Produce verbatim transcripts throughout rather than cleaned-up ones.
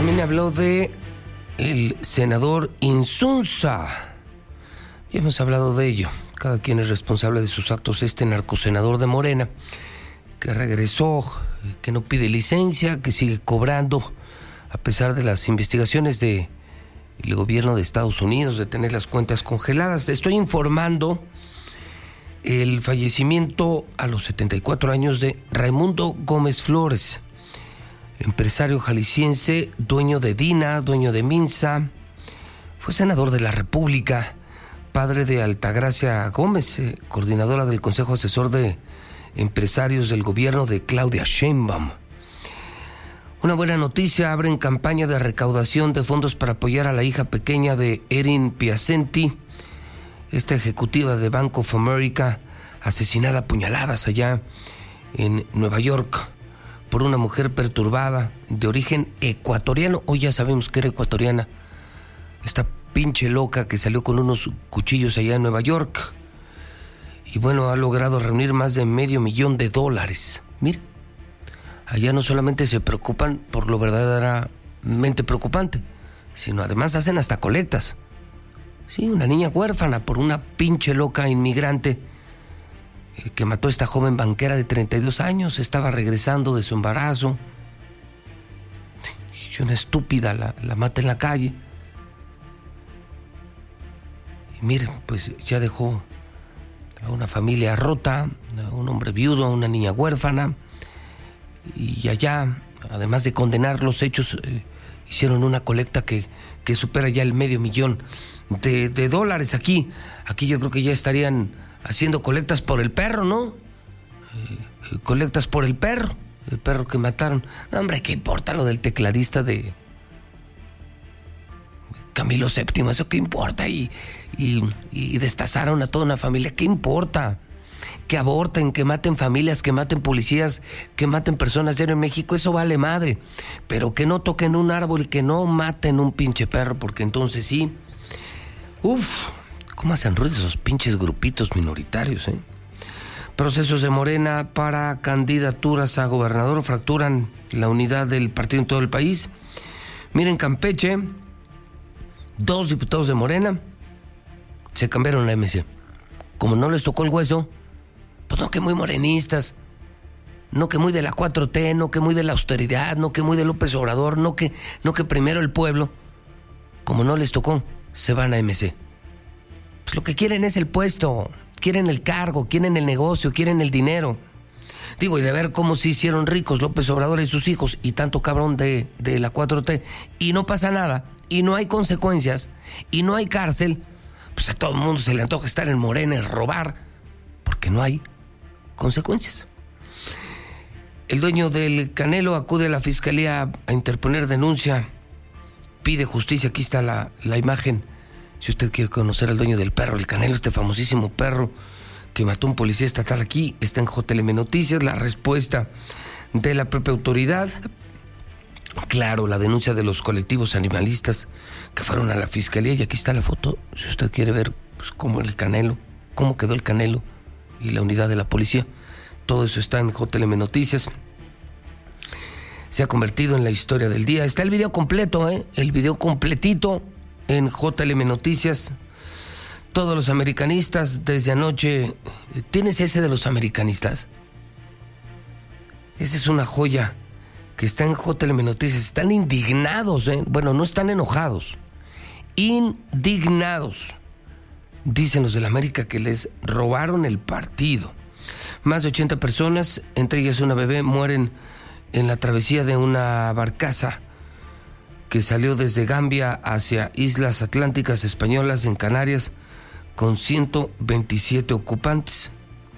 también habló de el senador Insunza. Ya hemos hablado de ello. Cada quien es responsable de sus actos. Este narcosenador de Morena, que regresó, que no pide licencia, que sigue cobrando, a pesar de las investigaciones del gobierno de Estados Unidos de tener las cuentas congeladas. Estoy informando el fallecimiento a los setenta y cuatro años de Raimundo Gómez Flores, empresario jalisciense, dueño de Dina, dueño de Minsa. Fue senador de la República, padre de Altagracia Gómez, eh, coordinadora del Consejo Asesor de Empresarios del gobierno de Claudia Sheinbaum. Una buena noticia: abren campaña de recaudación de fondos para apoyar a la hija pequeña de Erin Piacenti, esta ejecutiva de Bank of America, asesinada a puñaladas allá en Nueva York por una mujer perturbada de origen ecuatoriano. Hoy ya sabemos que era ecuatoriana, esta pinche loca que salió con unos cuchillos allá en Nueva York. Y bueno, ha logrado reunir más de medio millón de dólares. Mira, allá no solamente se preocupan por lo verdaderamente preocupante, sino además hacen hasta colectas. Sí, una niña huérfana por una pinche loca inmigrante eh, que mató a esta joven banquera de treinta y dos años. Estaba regresando de su embarazo. Y una estúpida la, la mata en la calle. Y miren, pues ya dejó a una familia rota, a un hombre viudo, a una niña huérfana. Y allá, además de condenar los hechos, eh, hicieron una colecta que, que supera ya el medio millón de, de dólares. Aquí, aquí yo creo que ya estarían haciendo colectas por el perro, ¿no? Eh, colectas por el perro, el perro que mataron. No, hombre, ¿qué importa lo del tecladista de Camilo séptimo? ¿Eso qué importa? Y, y, y destazaron a toda una familia. ¿Qué importa? Que aborten, que maten familias, que maten policías, que maten personas diario en México, eso vale madre. Pero que no toquen un árbol, que no maten un pinche perro, porque entonces sí. Uf, ¿cómo hacen ruido esos pinches grupitos minoritarios, eh? Procesos de Morena para candidaturas a gobernador fracturan la unidad del partido en todo el país. Miren, Campeche, dos diputados de Morena se cambiaron a M C. Como no les tocó el hueso, pues no que muy morenistas, no que muy de la cuatro T, no que muy de la austeridad, no que muy de López Obrador, no que, no que primero el pueblo. Como no les tocó, se van a M C. Pues lo que quieren es el puesto, quieren el cargo, quieren el negocio, quieren el dinero. Digo, y de ver cómo se hicieron ricos López Obrador y sus hijos y tanto cabrón de, de la cuatro T, y no pasa nada, y no hay consecuencias, y no hay cárcel, pues a todo el mundo se le antoja estar en Morena y robar, porque no hay consecuencias. El dueño del Canelo acude a la fiscalía a interponer denuncia, pide justicia. Aquí está la, la imagen. Si usted quiere conocer al dueño del perro, el Canelo, este famosísimo perro que mató a un policía estatal, aquí está en J L M Noticias, la respuesta de la propia autoridad. Claro, la denuncia de los colectivos animalistas que fueron a la fiscalía, y aquí está la foto, si usted quiere ver pues, cómo el Canelo, cómo quedó el Canelo y la unidad de la policía. Todo eso está en J L M Noticias. Se ha convertido en la historia del día. Está el video completo, ¿eh? El video completito en J L M Noticias. Todos los americanistas desde anoche. ¿Tienes ese de los americanistas? Esa es una joya que está en J L M Noticias. Están indignados, ¿eh? Bueno, no están enojados. Indignados. Dicen los de la América que les robaron el partido. Más de ochenta personas, entre ellas una bebé, mueren en la travesía de una barcaza que salió desde Gambia hacia Islas Atlánticas Españolas en Canarias con ciento veintisiete ocupantes.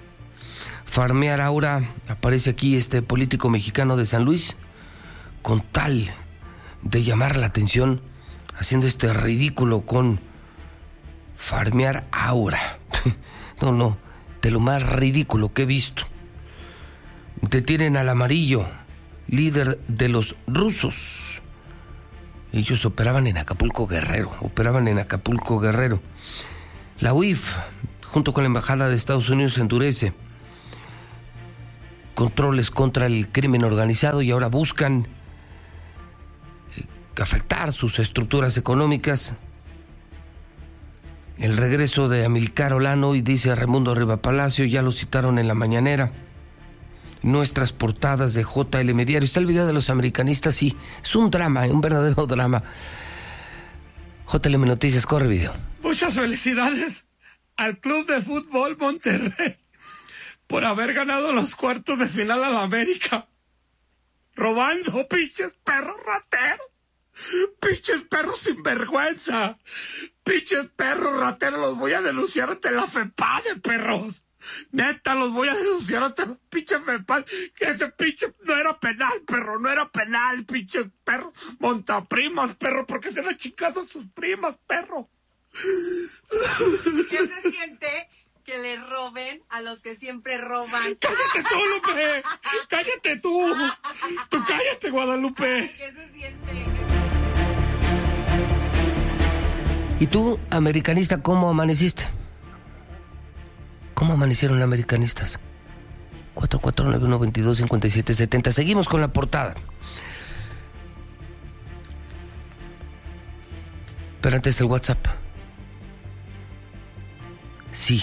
Farmear Aura, aparece aquí este político mexicano de San Luis, con tal de llamar la atención, haciendo este ridículo con Farmear Aura. No, no, de lo más ridículo que he visto. Detienen al Amarillo, líder de los rusos. Ellos operaban en Acapulco Guerrero, operaban en Acapulco Guerrero. La U I F, junto con la Embajada de Estados Unidos, endurece controles contra el crimen organizado y ahora buscan afectar sus estructuras económicas. El regreso de Amílcar Olano, y dice Raimundo Riva Palacio, ya lo citaron en la mañanera. Nuestras portadas de J L M Diario. Está el video de los americanistas, sí, es un drama, un verdadero drama. J L M Noticias, corre video. Muchas felicidades al Club de Fútbol Monterrey por haber ganado los cuartos de final a la América. Robando, pinches perros rateros. Pinches perros sinvergüenza. Pinches perros rateros, los voy a denunciar ante la FEPADE, perros. Neta, los voy a denunciar ante la pinche FEPADE. Que ese pinche no era penal, perro, no era penal, pinches perros. Montaprimas, perro, porque se le han chingado sus primas, perro. ¿Qué se siente que le roben a los que siempre roban? ¡Cállate tú, Lupe! ¡Cállate tú! ¡Tú cállate, Guadalupe! ¿Qué se siente? ¿Y tú, americanista, cómo amaneciste? ¿Cómo amanecieron americanistas? cuatro cuatro nueve uno dos dos cinco siete siete cero. Seguimos con la portada. Pero antes el WhatsApp. Sí.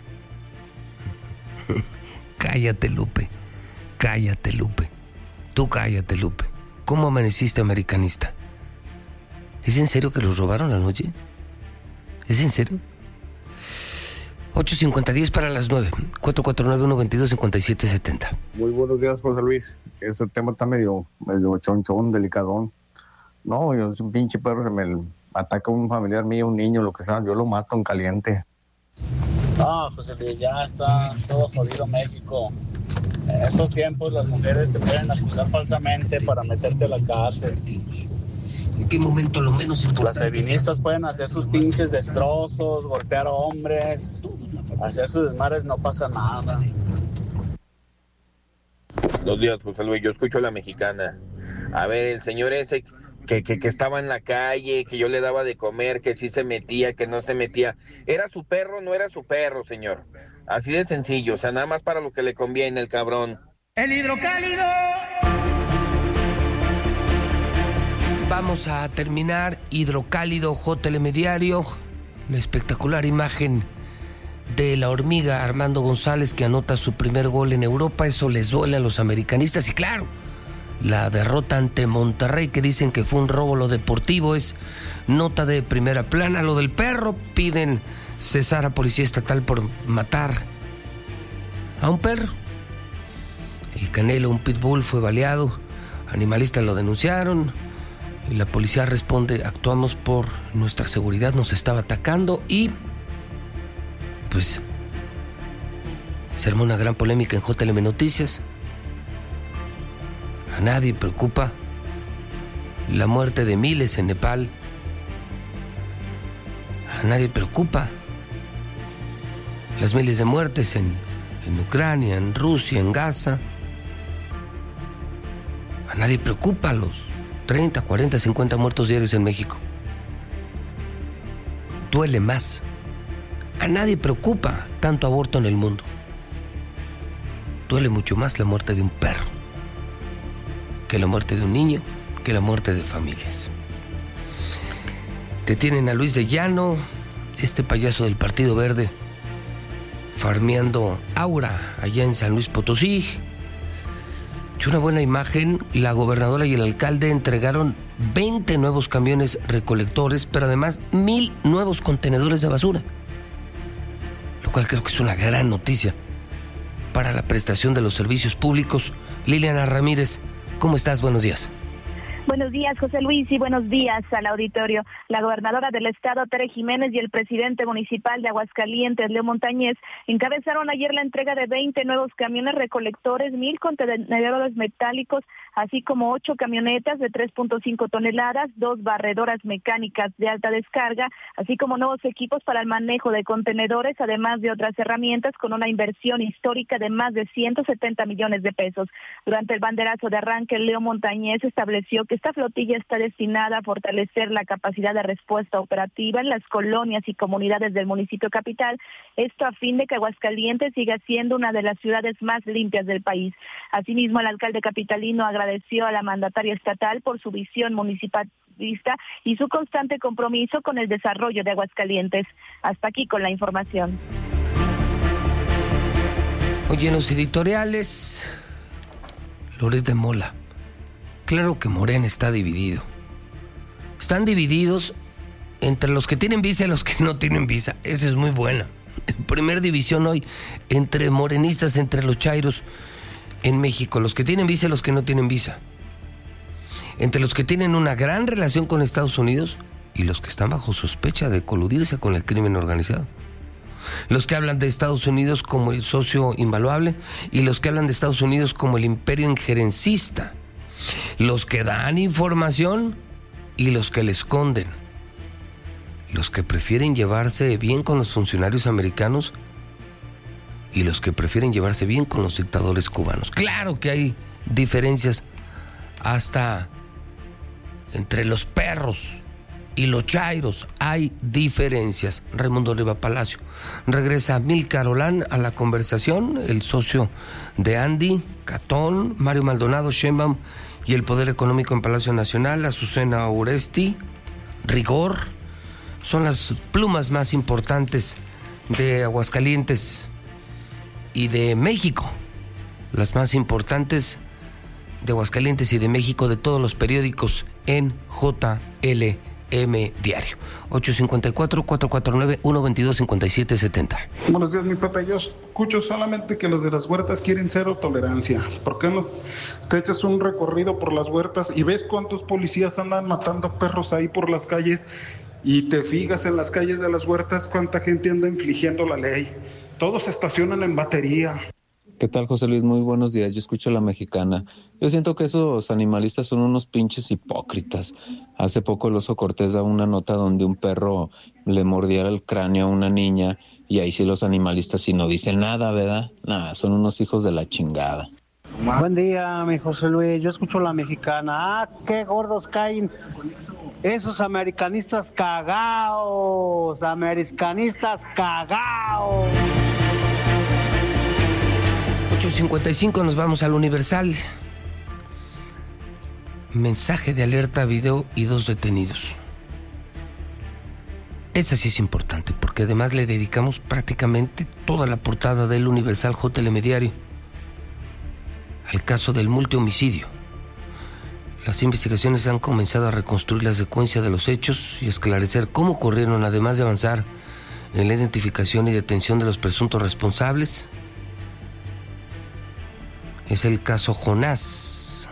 Cállate, Lupe. Cállate, Lupe. Tú cállate, Lupe. ¿Cómo amaneciste, americanista? ¿Es en serio que los robaron anoche? ¿Es en serio? ocho cincuenta diez para las nueve. cuatro cuatro nueve uno dos dos cinco siete siete cero. Muy buenos días, José Luis. Este tema está medio, medio chonchón, delicadón. No, yo, un pinche perro se me ataca un familiar mío, un niño, lo que sea, yo lo mato en caliente. No, José Luis, ya está todo jodido México. En estos tiempos las mujeres te pueden acusar falsamente para meterte a la cárcel. ¿En qué momento lo menos importante? Las feministas pueden hacer sus pinches destrozos, golpear a hombres, hacer sus desmadres, no pasa nada. Buenos días, José Luis, yo escucho a la mexicana. A ver, el señor ese que, que, que estaba en la calle, que yo le daba de comer, que sí se metía, que no se metía. ¿Era su perro o no era su perro, señor? Así de sencillo, o sea, nada más para lo que le conviene el cabrón. ¡El hidrocálido! Vamos a terminar Hidrocálido, J L M Diario. La espectacular imagen de la hormiga Armando González, que anota su primer gol en Europa. Eso les duele a los americanistas. Y claro, la derrota ante Monterrey, que dicen que fue un robo lo deportivo, es nota de primera plana. Lo del perro, piden cesar a Policía Estatal por matar a un perro. El Canelo, un pitbull, fue baleado. Animalistas lo denunciaron y la policía responde: actuamos por nuestra seguridad, nos estaba atacando. Y pues se armó una gran polémica en J L M Noticias. A nadie preocupa la muerte de miles en Nepal. A nadie preocupa las miles de muertes en, en Ucrania, en Rusia, en Gaza. A nadie preocupa los treinta, cuarenta, cincuenta muertos diarios en México. Duele más. A nadie preocupa tanto aborto en el mundo. Duele mucho más la muerte de un perro que la muerte de un niño, que la muerte de familias. Detienen a Luis de Llano, este payaso del Partido Verde, farmeando aura allá en San Luis Potosí. Y una buena imagen, la gobernadora y el alcalde entregaron veinte nuevos camiones recolectores, pero además mil nuevos contenedores de basura, lo cual creo que es una gran noticia para la prestación de los servicios públicos. Liliana Ramírez, ¿cómo estás? Buenos días. Buenos días, José Luis, y buenos días al auditorio. La gobernadora del estado, Tere Jiménez, y el presidente municipal de Aguascalientes, Leo Montañez, encabezaron ayer la entrega de veinte nuevos camiones recolectores, mil contenedores metálicos, así como ocho camionetas de tres punto cinco toneladas, dos barredoras mecánicas de alta descarga, así como nuevos equipos para el manejo de contenedores, además de otras herramientas con una inversión histórica de más de ciento setenta millones de pesos. Durante el banderazo de arranque, Leo Montañez estableció que esta flotilla está destinada a fortalecer la capacidad de respuesta operativa en las colonias y comunidades del municipio capital, esto a fin de que Aguascalientes siga siendo una de las ciudades más limpias del país. Asimismo, el alcalde capitalino agradeció a la mandataria estatal por su visión municipal vista y su constante compromiso con el desarrollo de Aguascalientes. Hasta aquí con la información. Oye, en los editoriales, Loret de Mola, claro que Morena está dividido. Están divididos entre los que tienen visa y los que no tienen visa. Esa es muy buena. Primer división hoy entre morenistas, entre los chairos en México, los que tienen visa y los que no tienen visa. Entre los que tienen una gran relación con Estados Unidos y los que están bajo sospecha de coludirse con el crimen organizado. Los que hablan de Estados Unidos como el socio invaluable y los que hablan de Estados Unidos como el imperio injerencista. Los que dan información y los que le esconden. Los que prefieren llevarse bien con los funcionarios americanos y los que prefieren llevarse bien con los dictadores cubanos. Claro que hay diferencias hasta entre los perros y los chairos. Hay diferencias. Raimundo Riva Palacio. Regresa Amílcar Olán a la conversación, el socio de Andy, Catón, Mario Maldonado, Sheinbaum y el Poder Económico en Palacio Nacional, Azucena Oresti, Rigor, son las plumas más importantes de Aguascalientes y de México, las más importantes de Aguascalientes y de México, de todos los periódicos en J L M Diario. ocho cinco cuatro, cuatro cuatro nueve, uno dos dos, cinco siete siete cero. Buenos días, mi Pepe. Yo escucho solamente que los de las huertas quieren cero tolerancia. ¿Por qué no te echas un recorrido por las huertas y ves cuántos policías andan matando perros ahí por las calles? Y te fijas en las calles de las huertas cuánta gente anda infringiendo la ley. Todos estacionan en batería. ¿Qué tal, José Luis? Muy buenos días. Yo escucho La Mexicana. Yo siento que esos animalistas son unos pinches hipócritas. Hace poco el Oso Cortés da una nota donde un perro le mordiera el cráneo a una niña y ahí sí los animalistas sí no dicen nada, ¿verdad? Nada, son unos hijos de la chingada. Buen día, mi José Luis. Yo escucho La Mexicana. ¡Ah, qué gordos caen! Esos americanistas cagaos. Americanistas cagaos. ocho cincuenta y cinco, nos vamos al Universal. Mensaje de alerta, video y dos detenidos. Esa sí es importante porque además le dedicamos prácticamente toda la portada del Universal J L M Diario al caso del multihomicidio. Las investigaciones han comenzado a reconstruir la secuencia de los hechos y esclarecer cómo ocurrieron, además de avanzar en la identificación y detención de los presuntos responsables. Es el caso Jonás.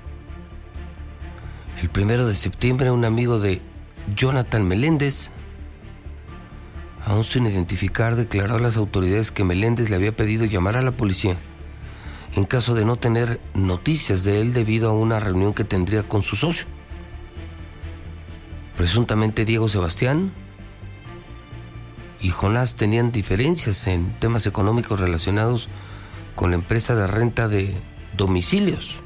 El primero de septiembre, un amigo de Jonathan Meléndez, aún sin identificar, declaró a las autoridades que Meléndez le había pedido llamar a la policía en caso de no tener noticias de él debido a una reunión que tendría con su socio. Presuntamente Diego Sebastián y Jonás tenían diferencias en temas económicos relacionados con la empresa de renta de domicilios.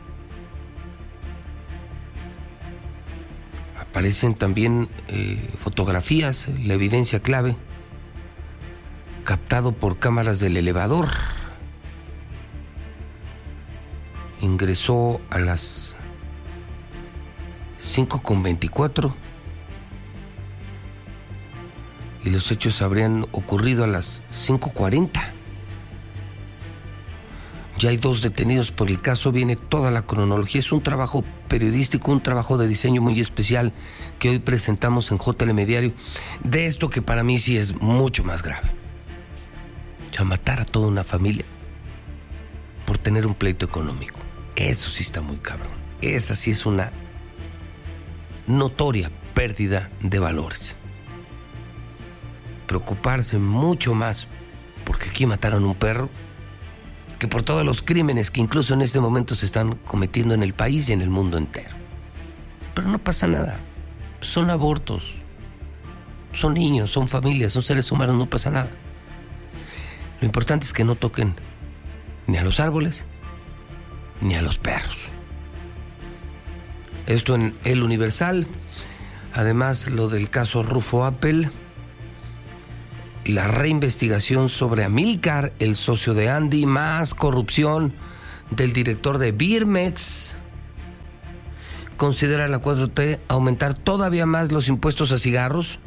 Aparecen también eh, fotografías, la evidencia clave, captado por cámaras del elevador. Ingresó a las cinco con veinticuatro y los hechos habrían ocurrido a las cinco cuarenta. Ya hay dos detenidos por el caso, viene toda la cronología. Es un trabajo periodístico, un trabajo de diseño muy especial que hoy presentamos en J L M Diario, de esto que para mí sí es mucho más grave. Ya matar a toda una familia por tener un pleito económico. Eso sí está muy cabrón. Esa sí es una notoria pérdida de valores. Preocuparse mucho más porque aquí mataron un perro que por todos los crímenes que incluso en este momento se están cometiendo en el país y en el mundo entero. Pero no pasa nada. Son abortos. Son niños, son familias, son seres humanos, no pasa nada. Lo importante es que no toquen ni a los árboles ni a los perros. Esto en El Universal. Además, lo del caso Rufo Apple, la reinvestigación sobre Amílcar, el socio de Andy, más corrupción del director de Birmex, considera la cuatro T aumentar todavía más los impuestos a cigarros.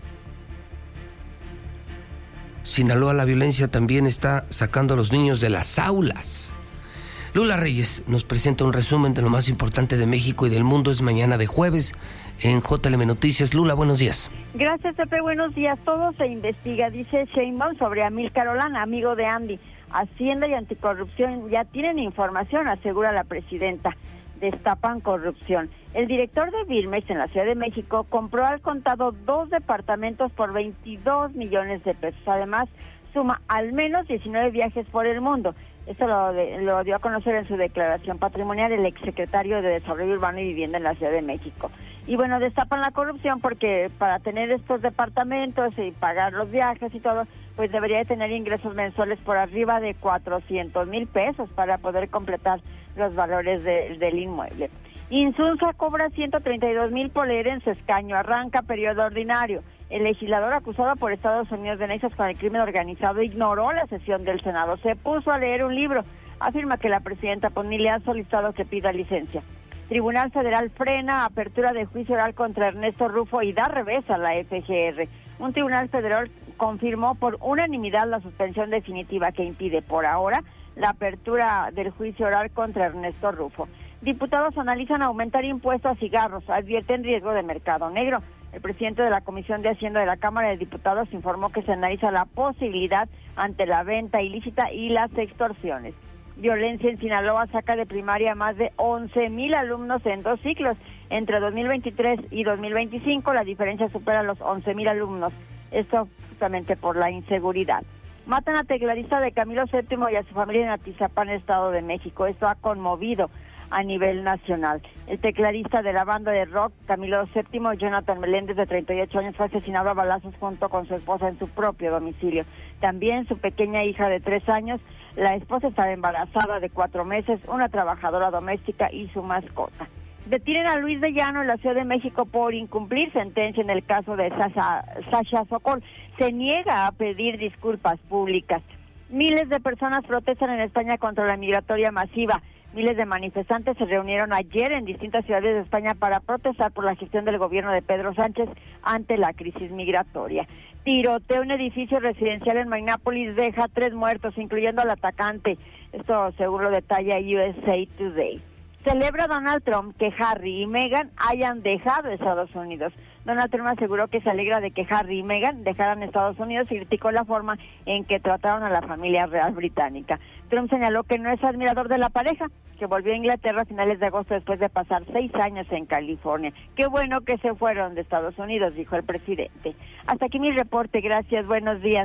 Sinaloa, la violencia también está sacando a los niños de las aulas. Lula Reyes nos presenta un resumen de lo más importante de México y del mundo. Es mañana de jueves en J L M Noticias. Lula, buenos días. Gracias, Pepe. Buenos días. Todo se investiga, dice Sheinbaum sobre Amílcar Olana, amigo de Andy. Hacienda y Anticorrupción ya tienen información, asegura la presidenta. Destapan corrupción. El director de Birmex en la Ciudad de México compró al contado dos departamentos por veintidós millones de pesos. Además, suma al menos diecinueve viajes por el mundo. Esto lo, de, lo dio a conocer en su declaración patrimonial el exsecretario de Desarrollo Urbano y Vivienda en la Ciudad de México. Y bueno, destapan la corrupción porque para tener estos departamentos y pagar los viajes y todo, pues debería de tener ingresos mensuales por arriba de cuatrocientos mil pesos para poder completar los valores de, del inmueble. Insunza cobra ciento treinta y dos mil por leer en su escaño, arranca periodo ordinario. El legislador acusado por Estados Unidos de nexos con el crimen organizado ignoró la sesión del Senado, se puso a leer un libro, afirma que la presidenta pues ni le ha solicitado que pida licencia. Tribunal Federal frena apertura de juicio oral contra Ernesto Rufo y da revés a la F G R. Un tribunal federal confirmó por unanimidad la suspensión definitiva que impide por ahora la apertura del juicio oral contra Ernesto Rufo. Diputados analizan aumentar impuestos a cigarros, advierten riesgo de mercado negro. El presidente de la Comisión de Hacienda de la Cámara de Diputados informó que se analiza la posibilidad ante la venta ilícita y las extorsiones. Violencia en Sinaloa saca de primaria a más de once mil alumnos en dos ciclos. Entre dos mil veintitrés y dos mil veinticinco la diferencia supera los once mil alumnos. Esto justamente por la inseguridad. Matan a tecladista de Camilo séptimo y a su familia en Atizapán, Estado de México. Esto ha conmovido a nivel nacional. El tecladista de la banda de rock, Camilo séptimo, Jonathan Meléndez, de treinta y ocho años, fue asesinado a balazos junto con su esposa en su propio domicilio. También su pequeña hija de tres años, la esposa estaba embarazada de cuatro meses, una trabajadora doméstica y su mascota. Detienen a Luis de Llano en la Ciudad de México por incumplir sentencia en el caso de Sasha, Sasha Sokol. Se niega a pedir disculpas públicas. Miles de personas protestan en España contra la migratoria masiva. Miles de manifestantes se reunieron ayer en distintas ciudades de España para protestar por la gestión del gobierno de Pedro Sánchez ante la crisis migratoria. Tiroteo en edificio residencial en Minneapolis deja tres muertos, incluyendo al atacante. Esto según lo detalla U S A Today. Celebra Donald Trump que Harry y Meghan hayan dejado Estados Unidos. Donald Trump aseguró que se alegra de que Harry y Meghan dejaran Estados Unidos y criticó la forma en que trataron a la familia real británica. Trump señaló que no es admirador de la pareja, que volvió a Inglaterra a finales de agosto después de pasar seis años en California. Qué bueno que se fueron de Estados Unidos, dijo el presidente. Hasta aquí mi reporte, gracias, buenos días.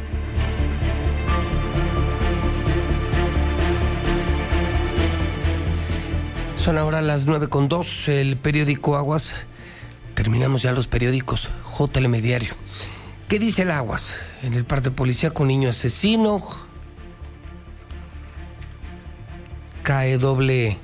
Son ahora las nueve con dos, el periódico Aguas. Terminamos ya los periódicos. J L M Diario. ¿Qué dice el Aguas? En el parte policíaco, niño asesino. Cae doble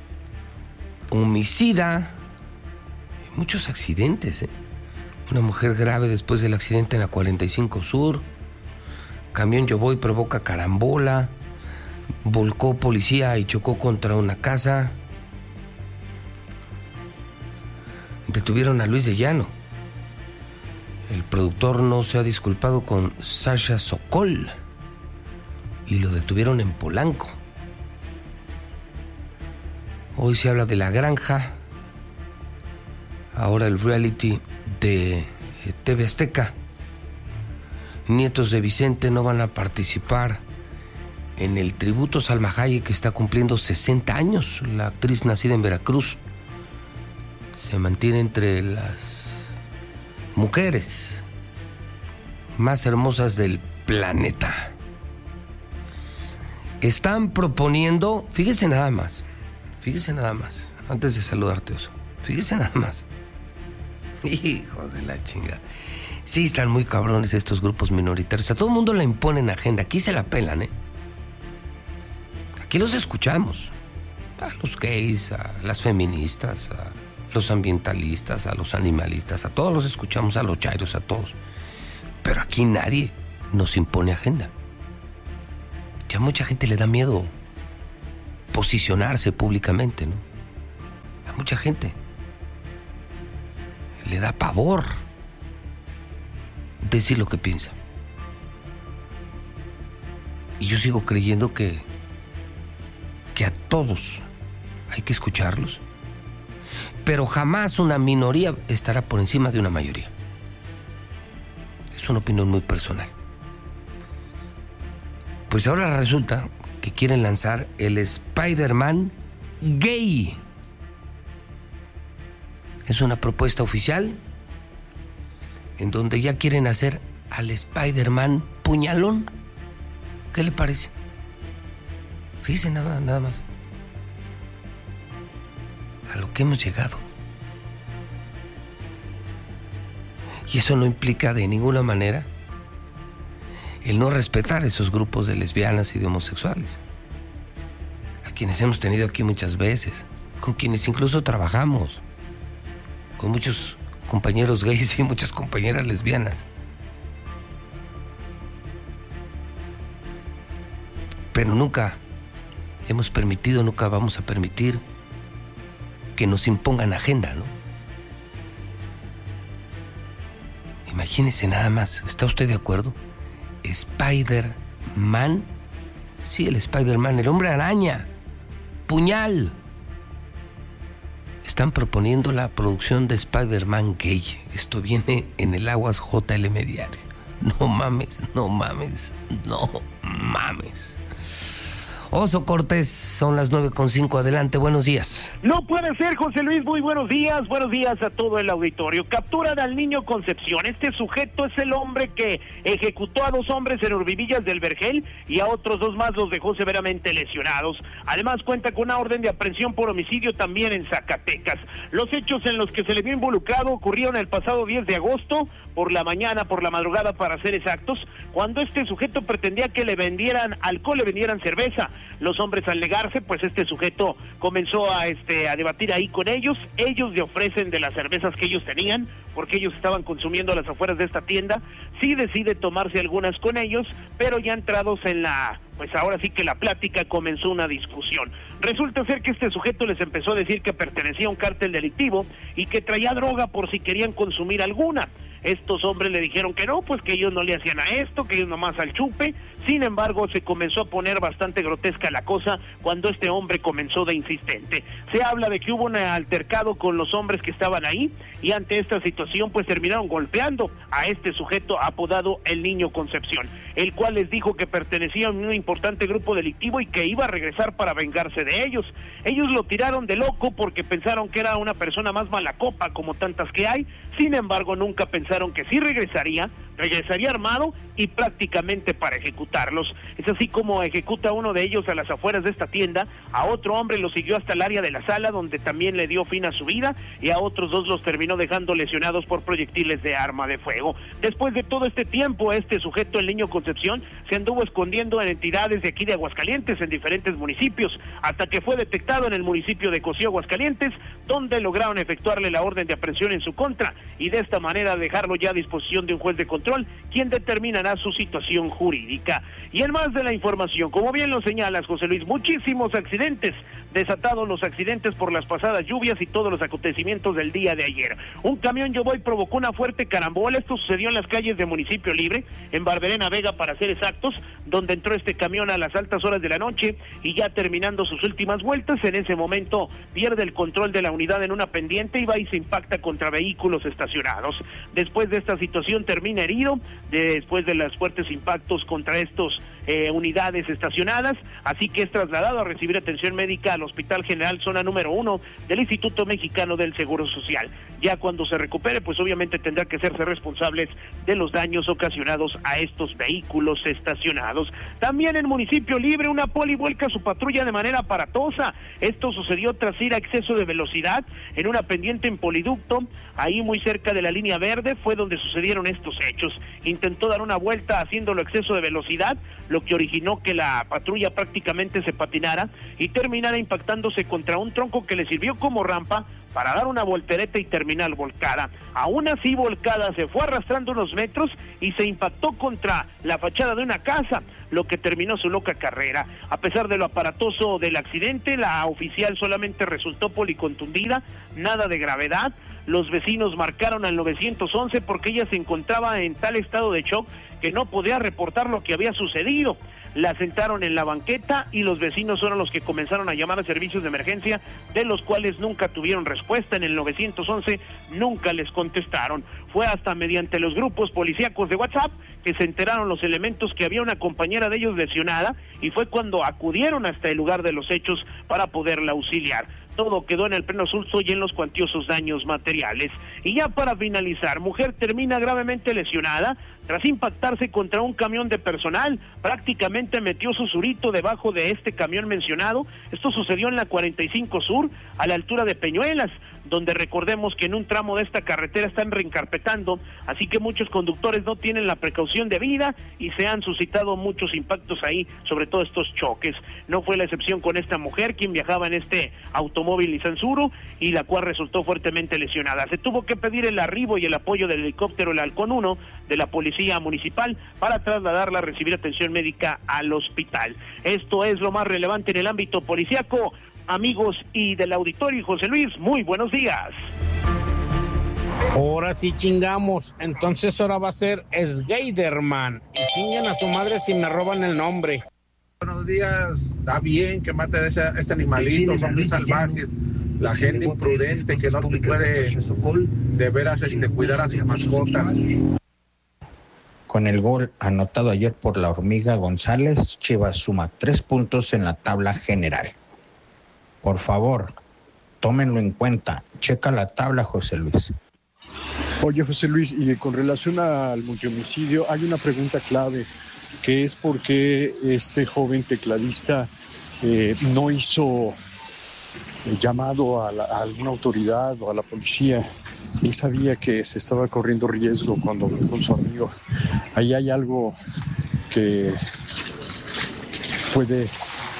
homicida. Muchos accidentes, ¿eh? Una mujer grave después del accidente en la cuarenta y cinco Sur. Camión Yoboy provoca carambola. Volcó policía y chocó contra una casa. Detuvieron a Luis de Llano. El productor no se ha disculpado con Sasha Sokol y lo detuvieron en Polanco. Hoy se habla de La Granja. Ahora el reality de T V Azteca. Nietos de Vicente no van a participar en el tributo Salma Hayek, que está cumpliendo sesenta años. La actriz nacida en Veracruz se mantiene entre las mujeres más hermosas del planeta. Están proponiendo, fíjese nada más, fíjese nada más, antes de saludarte, Oso, fíjese nada más. Hijo de la chinga. Sí, están muy cabrones estos grupos minoritarios. A todo el mundo le imponen agenda. Aquí se la pelan, ¿eh? Aquí los escuchamos. A los gays, a las feministas, a los ambientalistas, a los animalistas, a todos los escuchamos, a los chairos, a todos. Pero aquí nadie nos impone agenda. Ya mucha gente le da miedo posicionarse públicamente, ¿no? A mucha gente le da pavor decir lo que piensa. Y yo sigo creyendo que, que a todos hay que escucharlos, pero jamás una minoría estará por encima de una mayoría. Es una opinión muy personal. Pues ahora resulta que quieren lanzar el Spider-Man gay. Es una propuesta oficial en donde ya quieren hacer al Spider-Man puñalón. ¿Qué le parece? Fíjense nada, nada más a lo que hemos llegado. Y eso no implica de ninguna manera el no respetar esos grupos de lesbianas y de homosexuales, a quienes hemos tenido aquí muchas veces, con quienes incluso trabajamos, con muchos compañeros gays y muchas compañeras lesbianas. Pero nunca hemos permitido, nunca vamos a permitir que nos impongan agenda, ¿no? Imagínese nada más, ¿está usted de acuerdo? Spider-Man, sí, el Spider-Man, el hombre araña, puñal. Están proponiendo la producción de Spider-Man gay. Esto viene en el Aguas J L M Diario. No mames, no mames, no mames. Oso Cortés, son las nueve con cinco, adelante, buenos días. No puede ser, José Luis, muy buenos días, buenos días a todo el auditorio. Capturan al niño Concepción. Este sujeto es el hombre que ejecutó a dos hombres en Urbivillas del Vergel y a otros dos más los dejó severamente lesionados. Además cuenta con una orden de aprehensión por homicidio también en Zacatecas. Los hechos en los que se le vio involucrado ocurrieron el pasado diez de agosto, por la mañana, por la madrugada para ser exactos, cuando este sujeto pretendía que le vendieran alcohol, le vendieran cerveza. Los hombres, al negarse, pues este sujeto comenzó a este a debatir ahí con ellos. Ellos le ofrecen de las cervezas que ellos tenían, porque ellos estaban consumiendo a las afueras de esta tienda. Sí decide tomarse algunas con ellos, pero ya entrados en la, pues ahora sí que la plática, comenzó una discusión. Resulta ser que este sujeto les empezó a decir que pertenecía a un cártel delictivo y que traía droga por si querían consumir alguna. Estos hombres le dijeron que no, pues que ellos no le hacían a esto, que ellos nomás al chupe. Sin embargo, se comenzó a poner bastante grotesca la cosa cuando este hombre comenzó de insistente. Se habla de que hubo un altercado con los hombres que estaban ahí y ante esta situación pues terminaron golpeando a este sujeto apodado el Niño Concepción, el cual les dijo que pertenecía a un importante grupo delictivo y que iba a regresar para vengarse de ellos. Ellos lo tiraron de loco porque pensaron que era una persona más mala copa como tantas que hay. Sin embargo, nunca pensaron que sí regresaría, regresaría armado y prácticamente para ejecutarlos. Es así como ejecuta uno de ellos a las afueras de esta tienda, a otro hombre lo siguió hasta el área de la sala donde también le dio fin a su vida y a otros dos los terminó dejando lesionados por proyectiles de arma de fuego. Después de todo este tiempo, este sujeto, el Niño Concepción, se anduvo escondiendo en entidades de aquí de Aguascalientes, en diferentes municipios, hasta que fue detectado en el municipio de Cocío, Aguascalientes, donde lograron efectuarle la orden de aprehensión en su contra y de esta manera dejarlo ya a disposición de un juez de control, quien determinará su situación jurídica. Y en más de la información, como bien lo señalas, José Luis, muchísimos accidentes, desatados los accidentes por las pasadas lluvias y todos los acontecimientos del día de ayer. Un camión Yo Voy provocó una fuerte carambola. Esto sucedió en las calles de Municipio Libre, en Barberena Vega para ser exactos, donde entró este camión a las altas horas de la noche y ya terminando sus últimas vueltas, en ese momento pierde el control de la unidad en una pendiente y va y se impacta contra vehículos estacionados. Después de esta situación termina herido, después de los fuertes impactos contra estos eh, unidades estacionadas, así que es trasladado a recibir atención médica al Hospital General Zona número uno del Instituto Mexicano del Seguro Social. Ya cuando se recupere, pues obviamente tendrá que hacerse responsables de los daños ocasionados a estos vehículos estacionados. También en Municipio Libre, una poli vuelca su patrulla de manera aparatosa. Esto sucedió tras ir a exceso de velocidad en una pendiente en Poliducto, ahí muy cerca de la línea verde, fue donde sucedieron estos hechos. Intentó dar una vuelta haciéndolo exceso de velocidad, lo que originó que la patrulla prácticamente se patinara y terminara impactándose contra un tronco que le sirvió como rampa para dar una voltereta y terminar volcada. Aún así volcada se fue arrastrando unos metros y se impactó contra la fachada de una casa, lo que terminó su loca carrera. A pesar de lo aparatoso del accidente, la oficial solamente resultó policontundida, nada de gravedad. Los vecinos marcaron al nueve once porque ella se encontraba en tal estado de shock que no podía reportar lo que había sucedido. La sentaron en la banqueta y los vecinos fueron los que comenzaron a llamar a servicios de emergencia, de los cuales nunca tuvieron respuesta. En el nueve once nunca les contestaron. Fue hasta mediante los grupos policíacos de WhatsApp que se enteraron los elementos que había una compañera de ellos lesionada, y fue cuando acudieron hasta el lugar de los hechos para poderla auxiliar. Todo quedó en el pleno susto y en los cuantiosos daños materiales. Y ya para finalizar, mujer termina gravemente lesionada tras impactarse contra un camión de personal. Prácticamente metió su surito debajo de este camión mencionado. Esto sucedió en la cuarenta y cinco Sur, a la altura de Peñuelas, donde recordemos que en un tramo de esta carretera están reencarpetando, así que muchos conductores no tienen la precaución debida y se han suscitado muchos impactos ahí, sobre todo estos choques. No fue la excepción con esta mujer, quien viajaba en este automóvil Nissan Suro, y la cual resultó fuertemente lesionada. Se tuvo que pedir el arribo y el apoyo del helicóptero, el Halcón uno, de la Policía Municipal, para trasladarla a recibir atención médica al hospital. Esto es lo más relevante en el ámbito policíaco. Amigos y del auditorio, José Luis, muy buenos días. Ahora sí chingamos, entonces ahora va a ser Sgeiderman, y chinguen a su madre si me roban el nombre. Buenos días, está bien que maten a ese, este animalito, son muy salvajes. La gente imprudente que no puede de veras este, cuidar a sus mascotas. Con el gol anotado ayer por la Hormiga González, Chivas suma tres puntos en la tabla general. Por favor, tómenlo en cuenta. Checa la tabla, José Luis. Oye, José Luis, y con relación al multihomicidio, hay una pregunta clave, que es por qué este joven tecladista eh, no hizo el llamado a, la, a alguna autoridad o a la policía. Él sabía que se estaba corriendo riesgo cuando habló con su amigo. Ahí hay algo que puede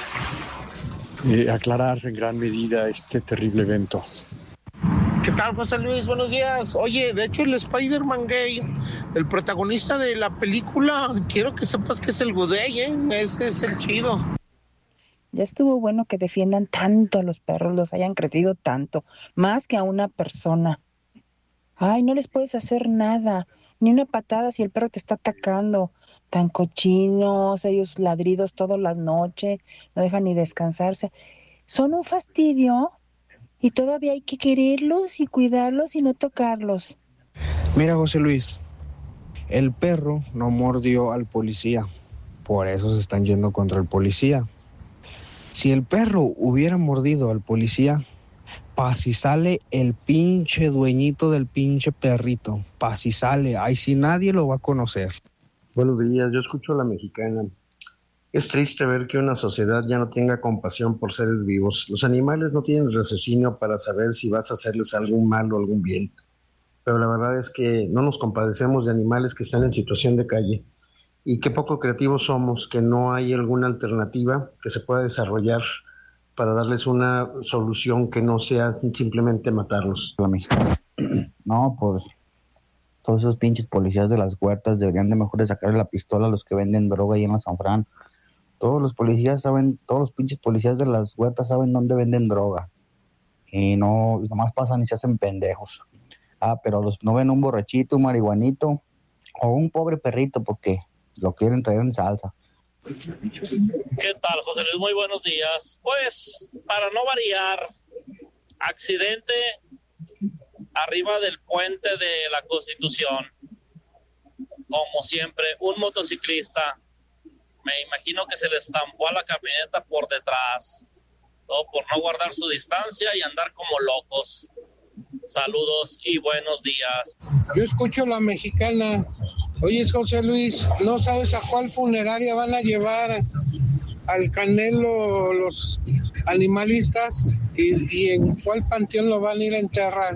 eh, aclarar en gran medida este terrible evento. ¿Qué tal, José Luis? Buenos días. Oye, de hecho el Spider-Man gay, el protagonista de la película, quiero que sepas que es el Gudey, ¿eh? Ese es el chido. Ya estuvo bueno que defiendan tanto a los perros, los hayan crecido tanto, más que a una persona. Ay, no les puedes hacer nada, ni una patada si el perro te está atacando. Tan cochinos, ellos ladridos toda la noche, no dejan ni descansarse. Son un fastidio y todavía hay que quererlos y cuidarlos y no tocarlos. Mira, José Luis, el perro no mordió al policía, por eso se están yendo contra el policía. Si el perro hubiera mordido al policía, pa' si sale el pinche dueñito del pinche perrito, pa' si sale, ay, si nadie lo va a conocer. Buenos días, yo escucho a la mexicana. Es triste ver que una sociedad ya no tenga compasión por seres vivos. Los animales no tienen raciocinio para saber si vas a hacerles algún mal o algún bien. Pero la verdad es que no nos compadecemos de animales que están en situación de calle. Y qué poco creativos somos, que no hay alguna alternativa que se pueda desarrollar para darles una solución que no sea simplemente matarlos. No, pues todos esos pinches policías de las huertas deberían de mejor de sacarle la pistola a los que venden droga ahí en la San Fran. Todos los policías saben, todos los pinches policías de las huertas saben dónde venden droga. Y no, y nomás pasan y se hacen pendejos. Ah, pero los no ven un borrachito, un marihuanito o un pobre perrito porque lo quieren traer en salsa. ¿Qué tal, José Luis? Muy buenos días. Pues, para no variar, accidente arriba del puente de la Constitución. Como siempre, un motociclista, me imagino que se le estampó a la camioneta por detrás, todo por no guardar su distancia y andar como locos. Saludos y buenos días. Yo escucho la mexicana. Oye, José Luis, ¿no sabes a cuál funeraria van a llevar al Canelo los animalistas? ¿Y, y en cuál panteón lo van a ir a enterrar?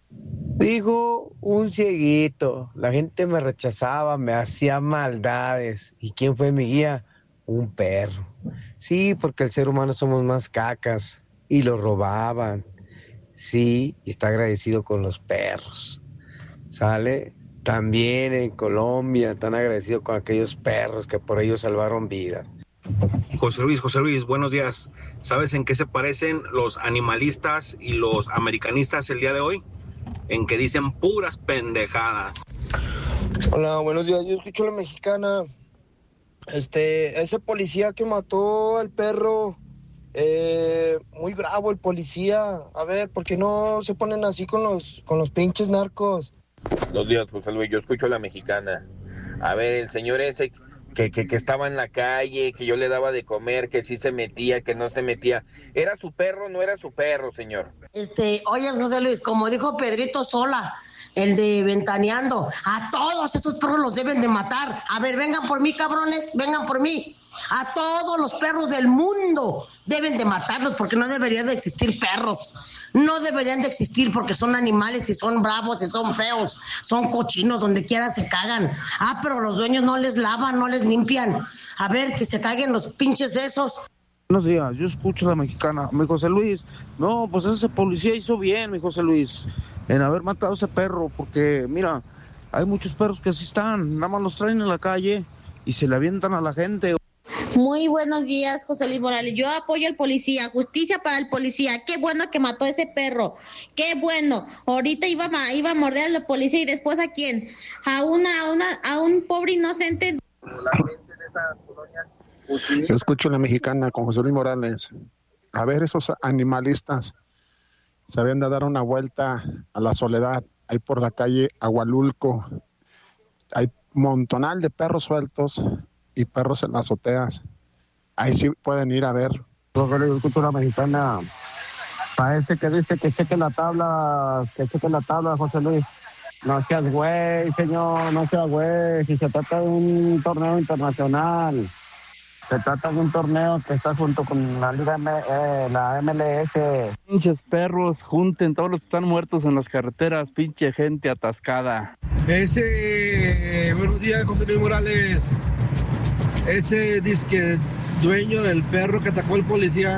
Dijo un cieguito, la gente me rechazaba, me hacía maldades. ¿Y quién fue mi guía? Un perro. Sí, porque el ser humano somos más cacas y lo robaban. sí, y está agradecido con los perros. ¿Sale? También en Colombia están agradecidos con aquellos perros que por ellos salvaron vida. José Luis, José Luis, buenos días. ¿Sabes en qué se parecen los animalistas y los americanistas el día de hoy? En que dicen puras pendejadas. Hola, buenos días. Yo escucho a la mexicana. Este, ese policía que mató al perro, eh, muy bravo el policía. A ver, ¿por qué no se ponen así con los, con los pinches narcos? Buenos días, José Luis. Yo escucho a la mexicana. A ver, el señor ese que, que, que estaba en la calle, que yo le daba de comer, que sí se metía, que no se metía. ¿Era su perro o no era su perro, señor? Este, oye, José Luis, como dijo Pedrito Sola, el de Ventaneando, a todos esos perros los deben de matar. A ver, vengan por mí, cabrones, vengan por mí. A todos los perros del mundo deben de matarlos porque no deberían de existir perros. No deberían de existir porque son animales y son bravos y son feos. Son cochinos, donde quiera se cagan. Ah, pero los dueños no les lavan, no les limpian. A ver, que se caguen los pinches esos. Buenos días, yo escucho a la mexicana. Mi José Luis, no, pues ese policía hizo bien, mi José Luis, en haber matado a ese perro, porque mira, hay muchos perros que así están, nada más los traen en la calle y se le avientan a la gente. Muy buenos días, José Luis Morales. Yo apoyo al policía, justicia para el policía. Qué bueno que mató a ese perro. Qué bueno. Ahorita iba a, iba a morder a la policía y después ¿a quién? A una, a una, a un pobre inocente. Yo escucho a la mexicana con José Luis Morales. A ver, esos animalistas se habían de dar una vuelta a la soledad, ahí por la calle Agualulco. Hay montonal de perros sueltos y perros en las azoteas. Ahí sí pueden ir a ver. José Luis, escucho a la mexicana. Parece que dice que cheque la tabla, que cheque la tabla, José Luis. No seas güey, señor, no seas güey. Si se trata de un torneo internacional, se trata de un torneo que está junto con la Liga M, eh, la M L S. Pinches perros, junten todos los que están muertos en las carreteras, pinche gente atascada. Ese, buenos días, José Luis Morales. Ese disque dueño del perro que atacó al policía,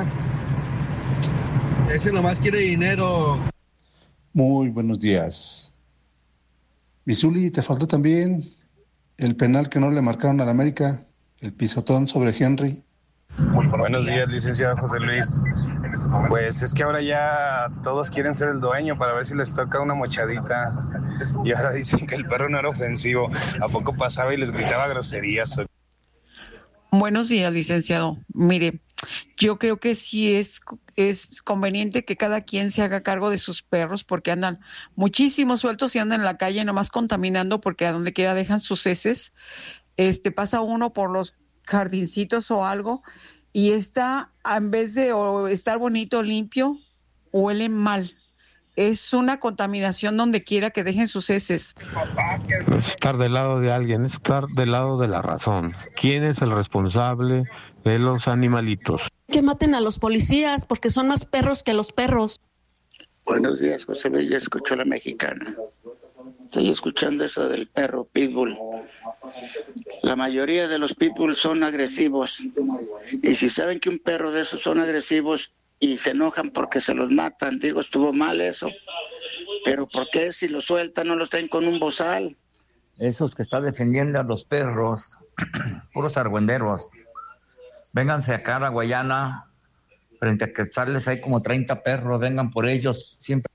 ese nomás quiere dinero. Muy buenos días. Misuli, te faltó también el penal que no le marcaron al América. El pisotón sobre Henry. Muy buenos días, licenciado José Luis. Pues es que ahora ya todos quieren ser el dueño para ver si les toca una mochadita. Y ahora dicen que el perro no era ofensivo. ¿A poco pasaba y les gritaba groserías? Buenos días, licenciado. Mire, yo creo que sí es, es conveniente que cada quien se haga cargo de sus perros porque andan muchísimos sueltos y andan en la calle nomás contaminando porque a donde quiera dejan sus heces. Este, pasa uno por los jardincitos o algo y está, en vez de o estar bonito, limpio, huele mal. Es una contaminación donde quiera que dejen sus heces. Estar del lado de alguien, es estar del lado de la razón. ¿Quién es el responsable de los animalitos? Que maten a los policías porque son más perros que los perros. Buenos días, José Luis, ya escucho a la mexicana. Estoy escuchando eso del perro pitbull. La mayoría de los pitbull son agresivos. Y si saben que un perro de esos son agresivos y se enojan porque se los matan, digo, estuvo mal eso. Pero ¿por qué si los sueltan no los traen con un bozal? Esos que están defendiendo a los perros, puros argüenderos. Vénganse acá a la Guayana, frente a Quetzales hay como treinta perros, vengan por ellos, siempre.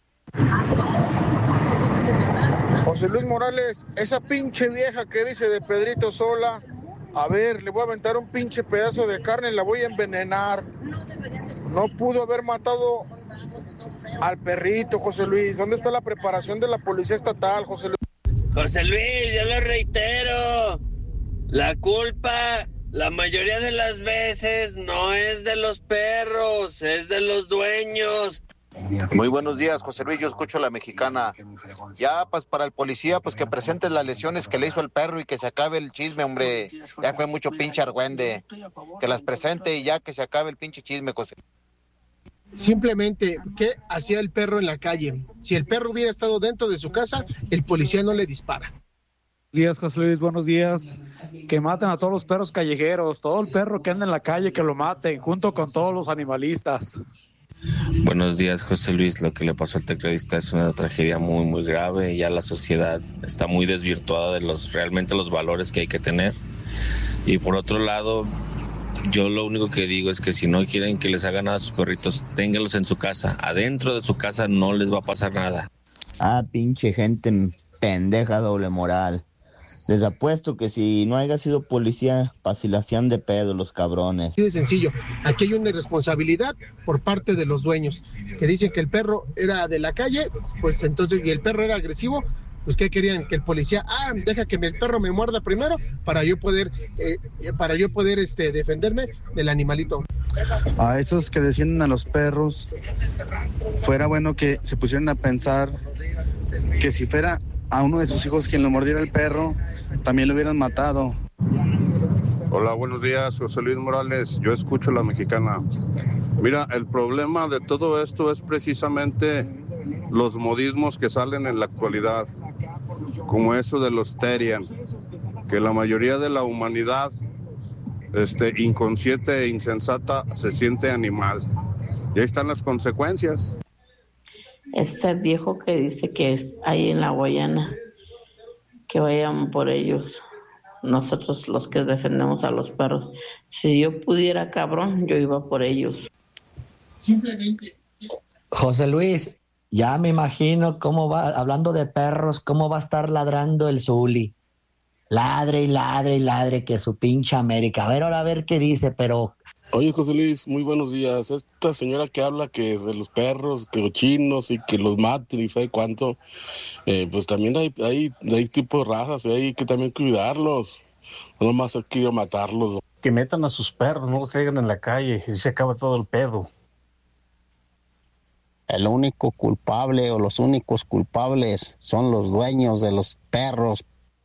José Luis Morales, esa pinche vieja que dice de Pedrito Sola, a ver, le voy a aventar un pinche pedazo de carne y la voy a envenenar. No pudo haber matado al perrito, José Luis. ¿Dónde está la preparación de la policía estatal, José Luis? José Luis, yo lo reitero, la culpa la mayoría de las veces no es de los perros, es de los dueños. Muy buenos días, José Luis, yo escucho a la mexicana. Ya, pues, para el policía, pues, que presente las lesiones que le hizo el perro y que se acabe el chisme, hombre. Ya fue mucho pinche argüende. Que las presente y ya que se acabe el pinche chisme, José. Simplemente, ¿qué hacía el perro en la calle? Si el perro hubiera estado dentro de su casa, el policía no le dispara. Buenos días, José Luis, buenos días. Que maten a todos los perros callejeros, todo el perro que anda en la calle, que lo maten, junto con todos los animalistas. Buenos días, José Luis. Lo que le pasó al tecladista es una tragedia muy, muy grave. Ya la sociedad está muy desvirtuada de los realmente los valores que hay que tener. Y por otro lado, yo lo único que digo es que si no quieren que les hagan nada a sus perritos, ténganlos en su casa. Adentro de su casa no les va a pasar nada. Ah, pinche gente pendeja, doble moral. Les apuesto que si no haya sido policía, pues si la hacían de pedo los cabrones. Así de sencillo. Aquí hay una irresponsabilidad por parte de los dueños, que dicen que el perro era de la calle, pues entonces, y el perro era agresivo, pues ¿qué querían? Que el policía, ah, deja que el perro me muerda primero para yo poder, eh, para yo poder este, defenderme del animalito. A esos que defienden a los perros, fuera bueno que se pusieran a pensar que si fuera a uno de sus hijos quien lo mordiera el perro, también lo hubieran matado. Hola, buenos días, José Luis Morales. Yo escucho La Mexicana. Mira, el problema de todo esto es precisamente los modismos que salen en la actualidad, como eso de los Terian, que la mayoría de la humanidad este, inconsciente e insensata se siente animal. Y ahí están las consecuencias. Ese viejo que dice que hay en la Guayana, que vayan por ellos, nosotros los que defendemos a los perros. Si yo pudiera, cabrón, yo iba por ellos. Simplemente. José Luis, ya me imagino cómo va, hablando de perros, cómo va a estar ladrando el Zuli. Ladre y ladre y ladre que su pinche América. A ver, ahora a ver qué dice, pero... Oye, José Luis, muy buenos días. Esta señora que habla que de los perros, que los chinos y que los maten y sabe cuánto, eh, pues también hay, hay, hay tipos de razas, y hay que también cuidarlos. No nomás hay que ir a matarlos. Que metan a sus perros, no los traigan en la calle, y se acaba todo el pedo. El único culpable o los únicos culpables son los dueños de los perros.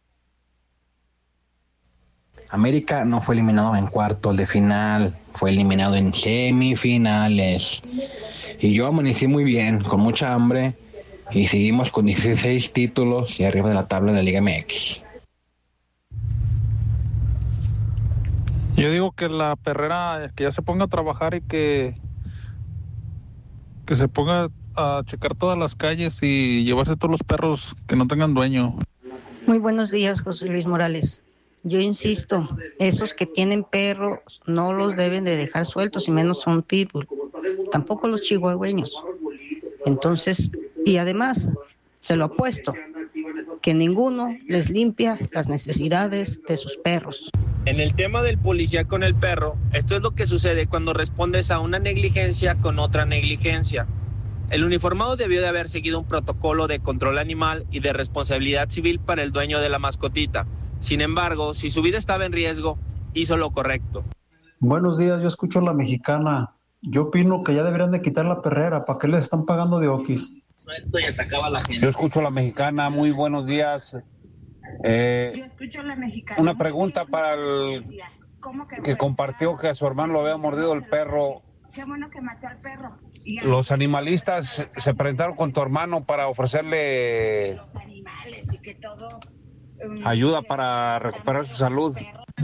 América no fue eliminado en cuartos de final, fue eliminado en semifinales. Y yo amanecí muy bien, con mucha hambre, y seguimos con dieciséis títulos y arriba de la tabla de la Liga M X. Yo digo que la perrera, que ya se ponga a trabajar y que, que se ponga a checar todas las calles y llevarse todos los perros que no tengan dueño. Muy buenos días, José Luis Morales. Yo insisto, esos que tienen perros no los deben de dejar sueltos, y menos son pitbull. Tampoco los chihuahueños. Entonces, y además, se lo apuesto, que ninguno les limpia las necesidades de sus perros. En el tema del policía con el perro, esto es lo que sucede cuando respondes a una negligencia con otra negligencia. El uniformado debió de haber seguido un protocolo de control animal y de responsabilidad civil para el dueño de la mascotita. Sin embargo, si su vida estaba en riesgo, hizo lo correcto. Buenos días, yo escucho La Mexicana. Yo opino que ya deberían de quitar la perrera. ¿Para qué les están pagando de oquis? Y atacaba a la gente. Yo escucho La Mexicana. Muy buenos días. Eh, yo escucho La Mexicana. Una pregunta para el que, que compartió que a su hermano lo había mordido el perro. Qué bueno que mató al perro. Los animalistas se presentaron con tu hermano para ofrecerle los animales y que todo, um, ayuda para recuperar su salud.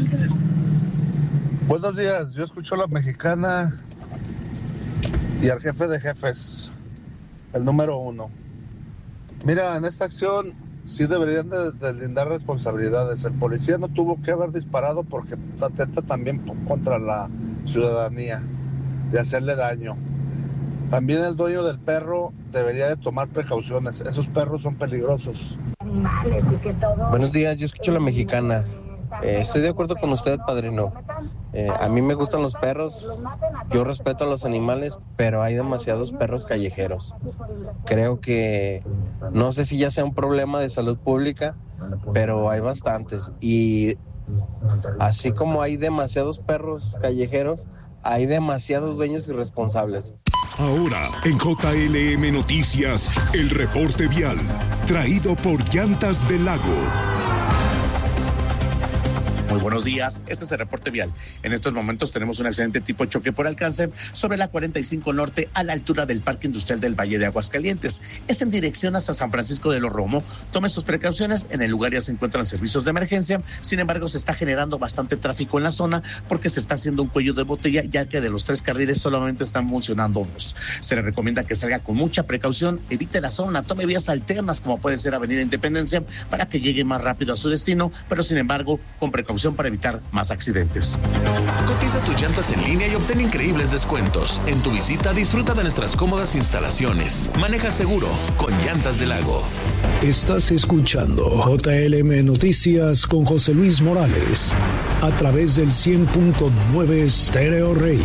Buenos días, yo escucho La Mexicana y al jefe de jefes, el número uno. Mira, en esta acción sí deberían de deslindar responsabilidades. El policía no tuvo que haber disparado porque atenta también contra la ciudadanía de hacerle daño. También el dueño del perro debería de tomar precauciones. Esos perros son peligrosos. Buenos días, yo escucho La Mexicana. Eh, estoy de acuerdo con usted, padrino. Eh, a mí me gustan los perros. Yo respeto a los animales, pero hay demasiados perros callejeros. Creo que, no sé si ya sea un problema de salud pública, pero hay bastantes. Y así como hay demasiados perros callejeros, hay demasiados dueños irresponsables. Ahora, en J L M Noticias, el reporte vial, traído por Llantas del Lago. Muy buenos días, este es el reporte vial. En estos momentos tenemos un accidente tipo choque por alcance sobre la cuarenta y cinco Norte a la altura del Parque Industrial del Valle de Aguascalientes. Es en dirección hacia San Francisco de los Romo. Tome sus precauciones, en el lugar ya se encuentran servicios de emergencia. Sin embargo, se está generando bastante tráfico en la zona porque se está haciendo un cuello de botella, ya que de los tres carriles solamente están funcionando dos. Se le recomienda que salga con mucha precaución, evite la zona, tome vías alternas como puede ser Avenida Independencia para que llegue más rápido a su destino, pero sin embargo, con precaución para evitar más accidentes. Cotiza tus llantas en línea y obtén increíbles descuentos. En tu visita disfruta de nuestras cómodas instalaciones. Maneja seguro con Llantas del Lago. Estás escuchando J L M Noticias con José Luis Morales a través del cien punto nueve Stereo Rey.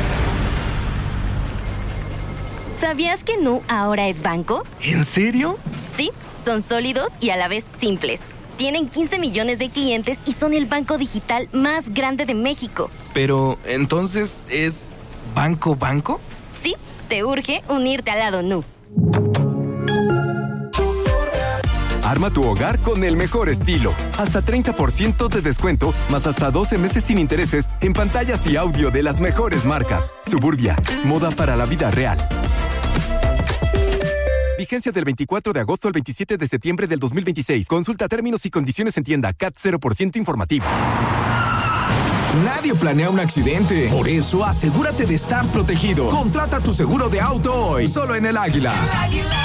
¿Sabías que Nu ahora es banco? ¿En serio? Sí, son sólidos y a la vez simples. Tienen quince millones de clientes y son el banco digital más grande de México. Pero, ¿entonces es banco banco? Sí, te urge unirte al lado Nu. Arma tu hogar con el mejor estilo. Hasta treinta por ciento de descuento, más hasta doce meses sin intereses en pantallas y audio de las mejores marcas. Suburbia, moda para la vida real. Vigencia del veinticuatro de agosto al veintisiete de septiembre del dos mil veintiséis. Consulta términos y condiciones en tienda. C A T cero por ciento informativo. Nadie planea un accidente. Por eso, asegúrate de estar protegido. Contrata tu seguro de auto hoy. Solo en El Águila. El Águila.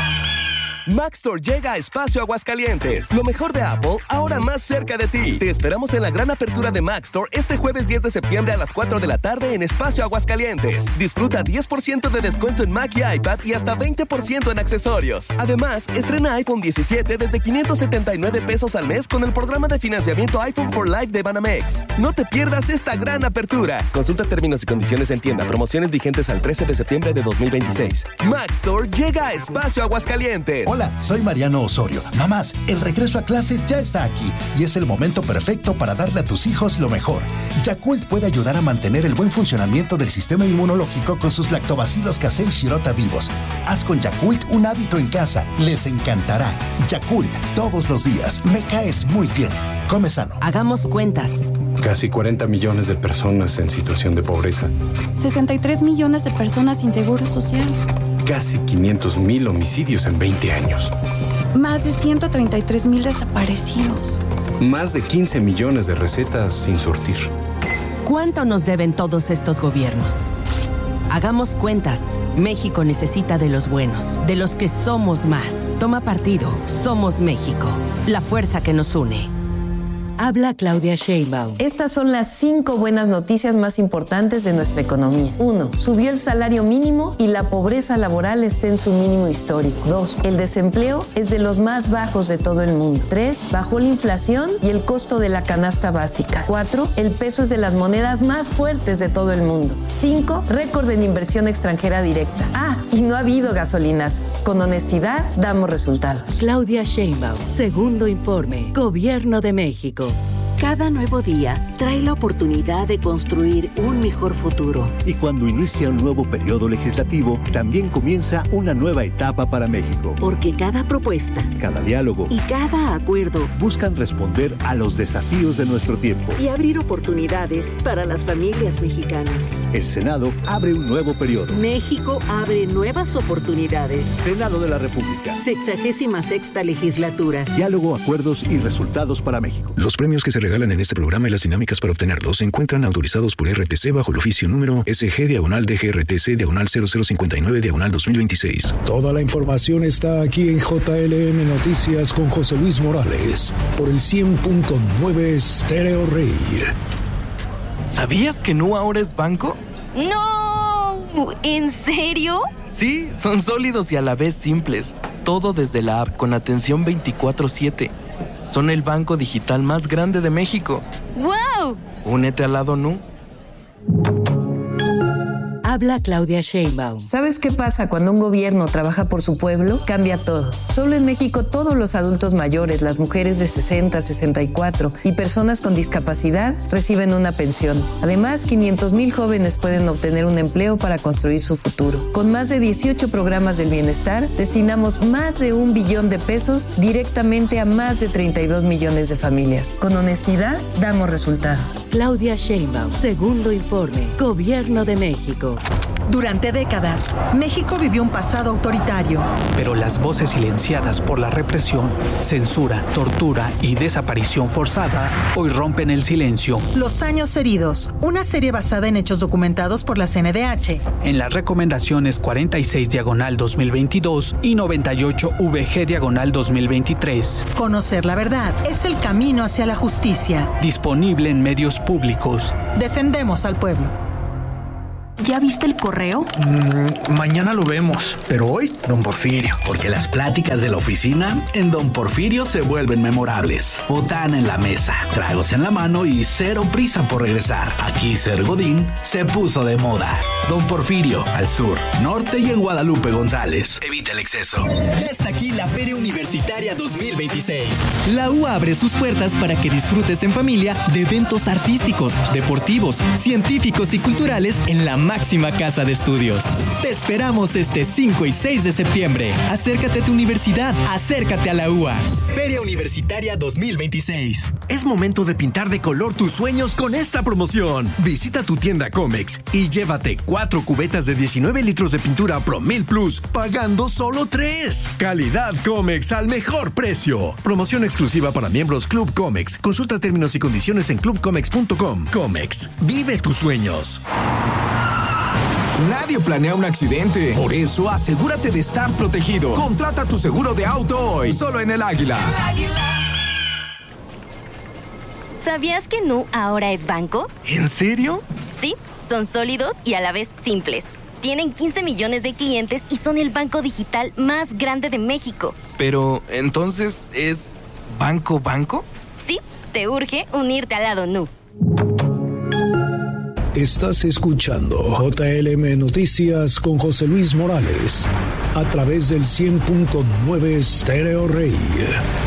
Maxtor llega a Espacio Aguascalientes. Lo mejor de Apple, ahora más cerca de ti. Te esperamos en la gran apertura de Maxtor este jueves diez de septiembre a las cuatro de la tarde en Espacio Aguascalientes. Disfruta diez por ciento de descuento en Mac y iPad y hasta veinte por ciento en accesorios. Además, estrena iPhone diecisiete desde quinientos setenta y nueve pesos al mes con el programa de financiamiento iPhone for Life de Banamex. No te pierdas esta gran apertura. Consulta términos y condiciones en tienda. Promociones vigentes al trece de septiembre de dos mil veintiséis. Maxtor llega a Espacio Aguascalientes. Hola, soy Mariano Osorio. Mamás, el regreso a clases ya está aquí y es el momento perfecto para darle a tus hijos lo mejor. Yakult puede ayudar a mantener el buen funcionamiento del sistema inmunológico con sus lactobacilos casei shirota vivos. Haz con Yakult un hábito en casa. Les encantará. Yakult, todos los días. Me caes muy bien. Come sano. Hagamos cuentas. Casi cuarenta millones de personas en situación de pobreza. sesenta y tres millones de personas sin seguro social. Casi quinientos mil homicidios en veinte años. Más de ciento treinta y tres mil desaparecidos. Más de quince millones de recetas sin surtir. ¿Cuánto nos deben todos estos gobiernos? Hagamos cuentas. México necesita de los buenos, de los que somos más. Toma partido. Somos México. La fuerza que nos une. Habla Claudia Sheinbaum. Estas son las cinco buenas noticias más importantes de nuestra economía. Uno, subió el salario mínimo y la pobreza laboral está en su mínimo histórico. Dos, el desempleo es de los más bajos de todo el mundo. Tres, bajó la inflación y el costo de la canasta básica. Cuatro, el peso es de las monedas más fuertes de todo el mundo. Cinco, récord en inversión extranjera directa. Ah, y no ha habido gasolinazos. Con honestidad, damos resultados. Claudia Sheinbaum, segundo informe, Gobierno de México. Cada nuevo día trae la oportunidad de construir un mejor futuro. Y cuando inicia un nuevo periodo legislativo, también comienza una nueva etapa para México. Porque cada propuesta, cada diálogo y cada acuerdo buscan responder a los desafíos de nuestro tiempo y abrir oportunidades para las familias mexicanas. El Senado abre un nuevo periodo. México abre nuevas oportunidades. Senado de la República. Sexagésima sexta legislatura. Diálogo, acuerdos y resultados para México. Los premios que se regalan en este programa y las dinámicas para obtenerlos se encuentran autorizados por R T C bajo el oficio número S G diagonal D G R T C diagonal cero cero cincuenta y nueve diagonal dos mil veintiséis. Toda la información está aquí en J L M Noticias con José Luis Morales por el cien punto nueve Stereo Rey. ¿Sabías que Nu ahora es banco? ¡No! ¿En serio? Sí, son sólidos y a la vez simples. Todo desde la app con atención veinticuatro siete. Son el banco digital más grande de México. ¡Wow! Únete al lado Nu. Habla Claudia Sheinbaum. ¿Sabes qué pasa cuando un gobierno trabaja por su pueblo? Cambia todo. Solo en México todos los adultos mayores, las mujeres de sesenta, sesenta y cuatro y personas con discapacidad reciben una pensión. Además, quinientos mil jóvenes pueden obtener un empleo para construir su futuro. Con más de dieciocho programas del bienestar, destinamos más de un billón de pesos directamente a más de treinta y dos millones de familias. Con honestidad, damos resultados. Claudia Sheinbaum, segundo informe, Gobierno de México. Durante décadas, México vivió un pasado autoritario. Pero las voces silenciadas por la represión, censura, tortura y desaparición forzada hoy rompen el silencio. Los años heridos, una serie basada en hechos documentados por la C N D H. En las recomendaciones cuarenta y seis diagonal dos mil veintidós y noventa y ocho V G diagonal dos mil veintitrés. Conocer la verdad es el camino hacia la justicia. Disponible en medios públicos. Defendemos al pueblo. ¿Ya viste el correo? Mm, mañana lo vemos, pero hoy, don Porfirio. Porque las pláticas de la oficina en don Porfirio se vuelven memorables. Botana en la mesa, tragos en la mano y cero prisa por regresar. Aquí ser Godín se puso de moda. Don Porfirio, al sur, norte y en Guadalupe González. Evita el exceso. Ya está aquí la Feria Universitaria dos mil veintiséis. La U A abre sus puertas para que disfrutes en familia de eventos artísticos, deportivos, científicos y culturales en la máxima casa de estudios. Te esperamos este cinco y seis de septiembre. Acércate a tu universidad, acércate a la U A. Feria Universitaria dos mil veintiséis. Es momento de pintar de color tus sueños con esta promoción. Visita tu tienda Comex y llévate cuatro cubetas de diecinueve litros de pintura Promil Plus, pagando solo tres. Calidad Comex al mejor precio. Promoción exclusiva para miembros Club Comex. Consulta términos y condiciones en club comex punto com. Comex, vive tus sueños. Nadie planea un accidente. Por eso, asegúrate de estar protegido. Contrata tu seguro de auto hoy, solo en El Águila. El Águila. ¿Sabías que Nu ahora es banco? ¿En serio? Sí, son sólidos y a la vez simples. Tienen quince millones de clientes y son el banco digital más grande de México. Pero, ¿entonces es banco banco? Sí, te urge unirte al lado Nu. Estás escuchando J L M Noticias con José Luis Morales a través del cien punto nueve Stereo Rey.